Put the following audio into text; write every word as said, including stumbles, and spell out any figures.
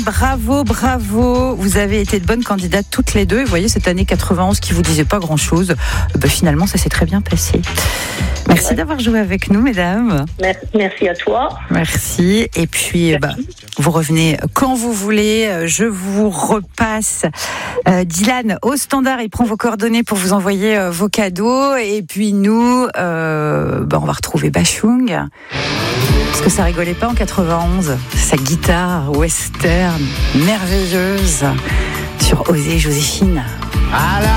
bravo, bravo. Vous avez été de bonnes candidates toutes les deux. Et vous voyez, cette année quatre-vingt-onze qui vous disait pas grand-chose, ben, finalement, ça s'est très bien passé. Merci ouais. d'avoir joué avec nous, mesdames. Merci à toi. Merci. Et puis, Merci. Bah, vous revenez quand vous voulez. Je vous repasse euh, Dylan au standard. Il prend vos coordonnées pour vous envoyer euh, vos cadeaux. Et puis nous, euh, bah, on va retrouver Bachung. Parce que ça rigolait pas en quatre-vingt-onze. Sa guitare western merveilleuse sur Osée Joséphine. Ah là